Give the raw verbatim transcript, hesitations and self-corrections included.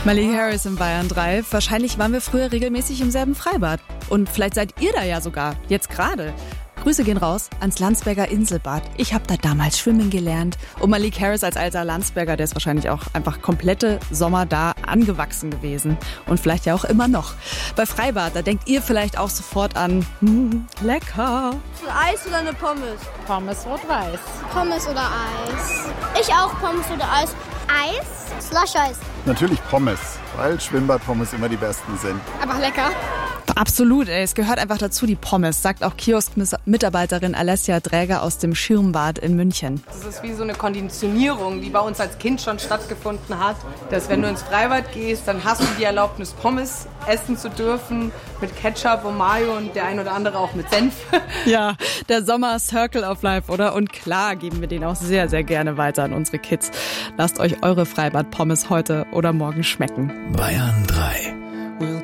Malika Harris in Bayern drei. Wahrscheinlich waren wir früher regelmäßig im selben Freibad. Und vielleicht seid ihr da ja sogar, jetzt gerade. Grüße gehen raus ans Landsberger Inselbad. Ich habe da damals schwimmen gelernt. Und Malika Harris als alter Landsberger, der ist wahrscheinlich auch einfach komplette Sommer da angewachsen gewesen. Und vielleicht ja auch immer noch. Bei Freibad, da denkt ihr vielleicht auch sofort an, hm, lecker. Ein Eis oder eine Pommes? Pommes rot-weiß. Pommes oder Eis? Ich auch Pommes oder Eis. Eis? Slush-Eis. Natürlich Pommes, weil Schwimmbad-Pommes immer die besten sind. Aber lecker. Absolut, ey. Es gehört einfach dazu, die Pommes, sagt auch Kiosk-Mitarbeiterin Alessia Dräger aus dem Schirmbad in München. Das ist wie so eine Konditionierung, die bei uns als Kind schon stattgefunden hat, dass wenn du ins Freibad gehst, dann hast du die Erlaubnis, Pommes essen zu dürfen mit Ketchup und Mayo und der ein oder andere auch mit Senf. Ja, der Sommer Circle of Life, oder? Und klar geben wir den auch sehr, sehr gerne weiter an unsere Kids. Lasst euch eure Freibad-Pommes heute oder morgen schmecken. Bayern drei.